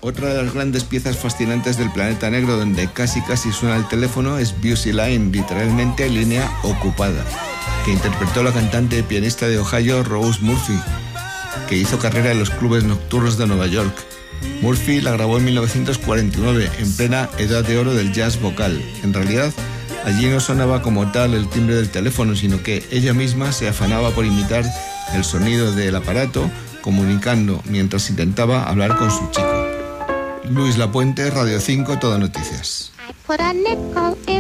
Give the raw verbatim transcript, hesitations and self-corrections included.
Otra de las grandes piezas fascinantes del planeta negro, donde casi casi suena el teléfono, es Busy Line, literalmente línea ocupada, que interpretó la cantante y pianista de Ohio Rose Murphy, que hizo carrera en los clubes nocturnos de Nueva York. Murphy la grabó en mil novecientos cuarenta y nueve, en plena edad de oro del jazz vocal. En realidad, allí no sonaba como tal el timbre del teléfono, sino que ella misma se afanaba por imitar el sonido del aparato, comunicando mientras intentaba hablar con su chico. Luis Lapuente, Radio cinco, Todo Noticias.